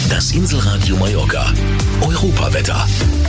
Das Inselradio Mallorca. Europawetter.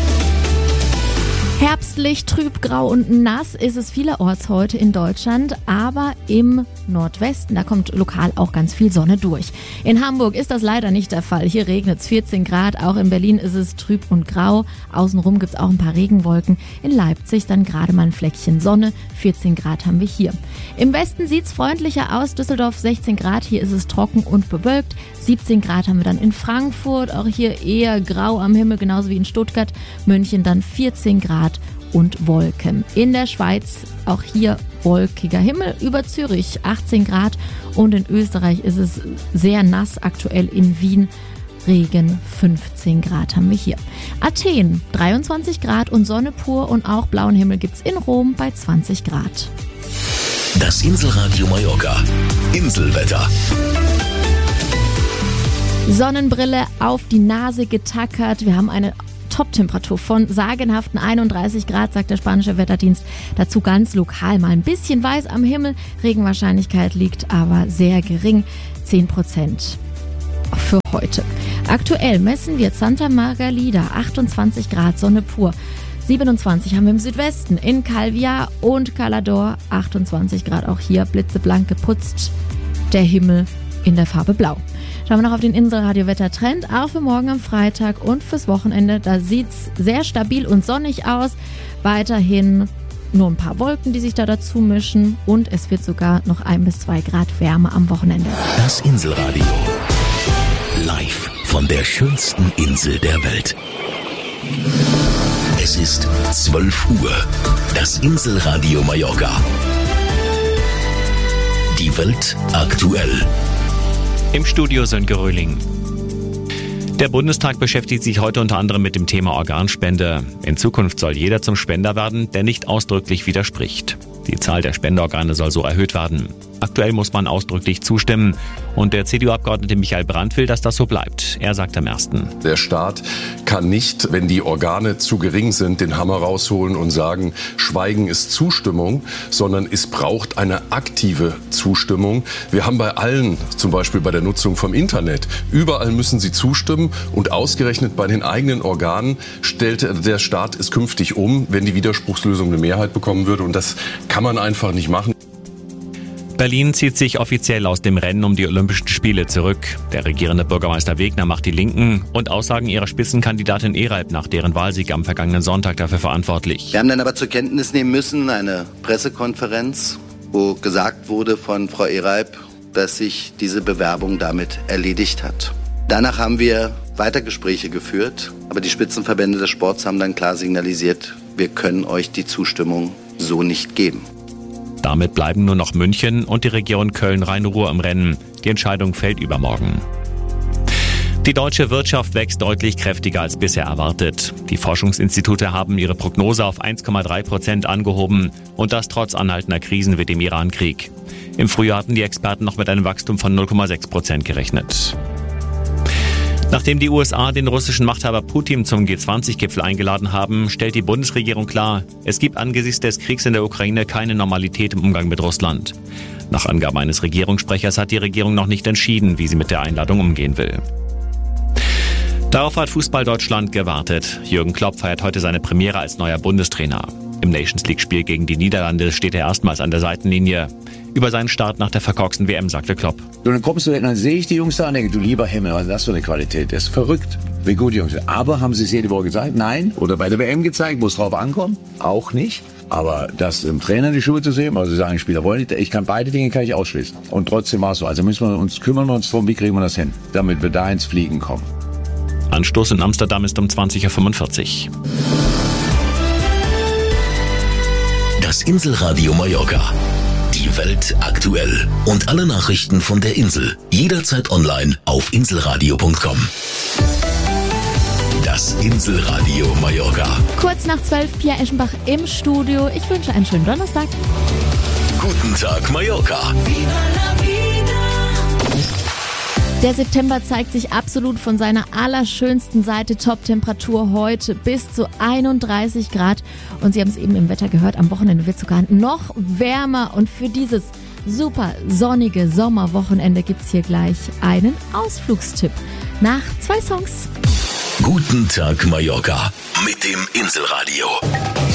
Herbstlich, trüb, grau und nass ist es vielerorts heute in Deutschland, aber im Nordwesten, da kommt lokal auch ganz viel Sonne durch. In Hamburg ist das leider nicht der Fall. Hier regnet es 14 Grad, auch in Berlin ist es trüb und grau. Außenrum gibt es auch ein paar Regenwolken. In Leipzig dann gerade mal ein Fleckchen Sonne, 14 Grad haben wir hier. Im Westen sieht es freundlicher aus, Düsseldorf 16 Grad, hier ist es trocken und bewölkt. 17 Grad haben wir dann in Frankfurt, auch hier eher grau am Himmel, genauso wie in Stuttgart. München dann 14 Grad und Wolken. In der Schweiz auch hier wolkiger Himmel, über Zürich 18 Grad und in Österreich ist es sehr nass, aktuell in Wien Regen, 15 Grad haben wir hier. Athen 23 Grad und Sonne pur und auch blauen Himmel gibt's in Rom bei 20 Grad. Das Inselradio Mallorca. Inselwetter. Sonnenbrille auf die Nase getackert. Wir haben eine Top-Temperatur von sagenhaften 31 Grad, sagt der spanische Wetterdienst. Dazu ganz lokal mal ein bisschen weiß am Himmel. Regenwahrscheinlichkeit liegt aber sehr gering, 10% für heute. Aktuell messen wir Santa Margalida, 28 Grad, Sonne pur. 27 haben wir im Südwesten, in Calviá und Calador, 28 Grad auch hier, blitzeblank geputzt, der Himmel in der Farbe blau. Schauen wir noch auf den Inselradio-Wettertrend, auch für morgen am Freitag und fürs Wochenende. Da sieht's sehr stabil und sonnig aus. Weiterhin nur ein paar Wolken, die sich da dazu mischen und es wird sogar noch 1 bis 2 Grad Wärme am Wochenende. Das Inselradio. Live von der schönsten Insel der Welt. Es ist 12 Uhr. Das Inselradio Mallorca. Die Welt aktuell. Im Studio Sönke Röhling. Der Bundestag beschäftigt sich heute unter anderem mit dem Thema Organspende. In Zukunft soll jeder zum Spender werden, der nicht ausdrücklich widerspricht. Die Zahl der Spenderorgane soll so erhöht werden. Aktuell muss man ausdrücklich zustimmen. Und der CDU-Abgeordnete Michael Brandt will, dass das so bleibt. Er sagt am 1. Der Staat kann nicht, wenn die Organe zu gering sind, den Hammer rausholen und sagen, Schweigen ist Zustimmung, sondern es braucht eine aktive Zustimmung. Wir haben bei allen, zum Beispiel bei der Nutzung vom Internet, überall müssen sie zustimmen und ausgerechnet bei den eigenen Organen stellt der Staat es künftig um, wenn die Widerspruchslösung eine Mehrheit bekommen würde. Und das kann man einfach nicht machen. Berlin zieht sich offiziell aus dem Rennen um die Olympischen Spiele zurück. Der regierende Bürgermeister Wegner macht die Linken und Aussagen ihrer Spitzenkandidatin Eralp nach deren Wahlsieg am vergangenen Sonntag dafür verantwortlich. Wir haben dann aber zur Kenntnis nehmen müssen, eine Pressekonferenz, wo gesagt wurde von Frau Eralp, dass sich diese Bewerbung damit erledigt hat. Danach haben wir weiter Gespräche geführt, aber die Spitzenverbände des Sports haben dann klar signalisiert, wir können euch die Zustimmung so nicht geben. Damit bleiben nur noch München und die Region Köln-Rhein-Ruhr im Rennen. Die Entscheidung fällt übermorgen. Die deutsche Wirtschaft wächst deutlich kräftiger als bisher erwartet. Die Forschungsinstitute haben ihre Prognose auf 1,3% angehoben und das trotz anhaltender Krisen wie dem Iran-Krieg. Im Frühjahr hatten die Experten noch mit einem Wachstum von 0,6% gerechnet. Nachdem die USA den russischen Machthaber Putin zum G20-Gipfel eingeladen haben, stellt die Bundesregierung klar, es gibt angesichts des Kriegs in der Ukraine keine Normalität im Umgang mit Russland. Nach Angaben eines Regierungssprechers hat die Regierung noch nicht entschieden, wie sie mit der Einladung umgehen will. Darauf hat Fußball Deutschland gewartet. Jürgen Klopp feiert heute seine Premiere als neuer Bundestrainer. Im Nations-League-Spiel gegen die Niederlande steht er erstmals an der Seitenlinie. Über seinen Start nach der verkorksten WM sagte Klopp. Und dann kommst du, dann sehe ich die Jungs da und denke, du lieber Himmel, was ist das für eine Qualität? Das ist verrückt, wie gut die Jungs sind. Aber haben sie es jede Woche gezeigt? Nein. Oder bei der WM gezeigt, wo es drauf ankommt? Auch nicht. Aber das im Trainer die Schuhe zu sehen, also sagen, Spieler wollen nicht, beide Dinge kann ich ausschließen. Und trotzdem war es so. Also kümmern wir uns darum, wie kriegen wir das hin, damit wir da ins Fliegen kommen. Anstoß in Amsterdam ist um 20.45 Uhr. Das Inselradio Mallorca. Die Welt aktuell. Und alle Nachrichten von der Insel. Jederzeit online auf inselradio.com. Das Inselradio Mallorca. Kurz nach 12, Pia Eschenbach im Studio. Ich wünsche einen schönen Donnerstag. Guten Tag Mallorca. Der September zeigt sich absolut von seiner allerschönsten Seite. Top-Temperatur heute bis zu 31 Grad. Und Sie haben es eben im Wetter gehört, am Wochenende wird es sogar noch wärmer. Und für dieses super sonnige Sommerwochenende gibt es hier gleich einen Ausflugstipp. nach 2 Songs. Guten Tag Mallorca mit dem Inselradio.